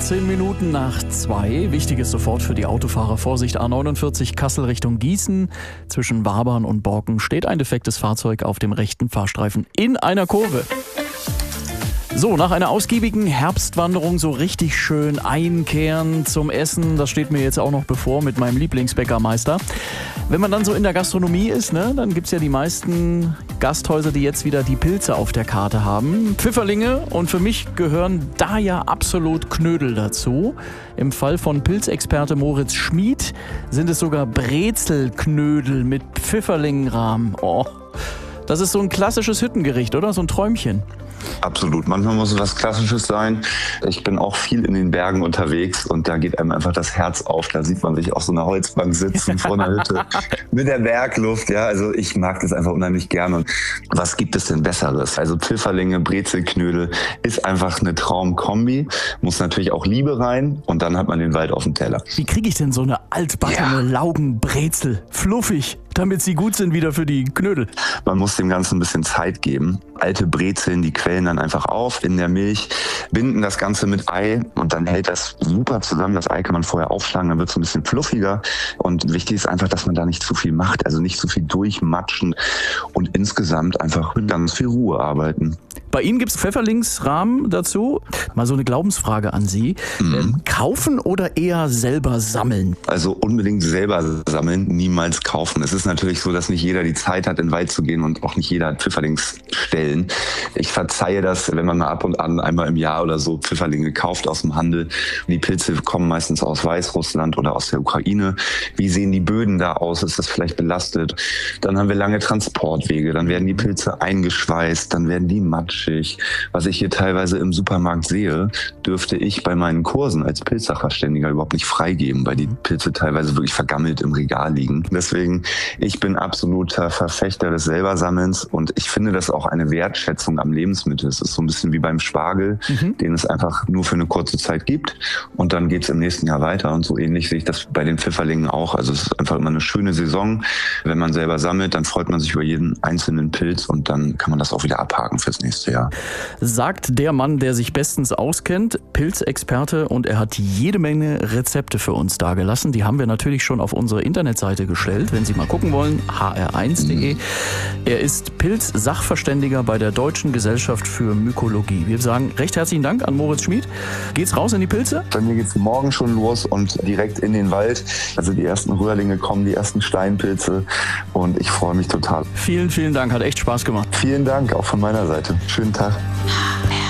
14 Minuten nach 2. Wichtiges sofort für die Autofahrer. Vorsicht, A49 Kassel Richtung Gießen. Zwischen Wabern und Borken steht ein defektes Fahrzeug auf dem rechten Fahrstreifen in einer Kurve. So, nach einer ausgiebigen Herbstwanderung so richtig schön einkehren zum Essen. Das steht mir jetzt auch noch bevor mit meinem Lieblingsbäckermeister. Wenn man dann so in der Gastronomie ist, dann gibt's ja die meisten Gasthäuser, die jetzt wieder die Pilze auf der Karte haben. Pfifferlinge, und für mich gehören da ja absolut Knödel dazu. Im Fall von Pilzexperte Moritz Schmid sind es sogar Brezelknödel mit Pfifferlingenrahm. Oh, das ist so ein klassisches Hüttengericht, oder? So ein Träumchen. Absolut. Manchmal muss es was Klassisches sein. Ich bin auch viel in den Bergen unterwegs und da geht einem einfach das Herz auf. Da sieht man sich auf so einer Holzbank sitzen vor einer Hütte mit der Bergluft. Ja, also ich mag das einfach unheimlich gerne. Und was gibt es denn Besseres? Also Pfifferlinge, Brezelknödel ist einfach eine Traumkombi. Muss natürlich auch Liebe rein und dann hat man den Wald auf dem Teller. Wie kriege ich denn so eine altbackene Laugenbrezel fluffig, damit sie gut sind wieder für die Knödel? Man muss dem Ganzen ein bisschen Zeit geben. Alte Brezeln, die quellen dann einfach auf in der Milch, binden das Ganze mit Ei und dann hält das super zusammen. Das Ei kann man vorher aufschlagen, dann wird es ein bisschen fluffiger. Und wichtig ist einfach, dass man da nicht zu viel macht, also nicht zu viel durchmatschen und insgesamt einfach mit ganz viel Ruhe arbeiten. Bei Ihnen gibt es Pfefferlingsrahmen dazu. Mal so eine Glaubensfrage an Sie. Kaufen oder eher selber sammeln? Also unbedingt selber sammeln, niemals kaufen. Es ist natürlich so, dass nicht jeder die Zeit hat, in den Wald zu gehen und auch nicht jeder hat Pfifferlingsstellen. Ich verzeihe das, wenn man mal ab und an einmal im Jahr oder so Pfifferlinge kauft aus dem Handel. Die Pilze kommen meistens aus Weißrussland oder aus der Ukraine. Wie sehen die Böden da aus? Ist das vielleicht belastet? Dann haben wir lange Transportwege. Dann werden die Pilze eingeschweißt. Dann werden die matschig. Was ich hier teilweise im Supermarkt sehe, dürfte ich bei meinen Kursen als Pilzsachverständiger überhaupt nicht freigeben, weil die Pilze teilweise wirklich vergammelt im Regal liegen. Deswegen, ich bin absoluter Verfechter des Selbersammelns und ich finde das auch eine Wertschätzung am Lebensmittel. Es ist so ein bisschen wie beim Spargel, den es einfach nur für eine kurze Zeit gibt und dann geht es im nächsten Jahr weiter. Und so ähnlich sehe ich das bei den Pfifferlingen auch. Also es ist einfach immer eine schöne Saison. Wenn man selber sammelt, dann freut man sich über jeden einzelnen Pilz und dann kann man das auch wieder abhaken fürs nächste Jahr. Sagt der Mann, der sich bestens auskennt, Pilzexperte, und er hat jede Menge Rezepte für uns dargelassen. Die haben wir natürlich schon auf unsere Internetseite gestellt, wenn Sie mal gucken wollen, hr1.de. Er ist Pilzsachverständiger bei der Deutschen Gesellschaft für Mykologie. Wir sagen recht herzlichen Dank an Moritz Schmid. Geht's raus in die Pilze? Bei mir geht's morgen schon los und direkt in den Wald. Also die ersten Röhrlinge kommen, die ersten Steinpilze und ich freue mich total. Vielen, vielen Dank. Hat echt Spaß gemacht. Vielen Dank, auch von meiner Seite. Schönen Tag.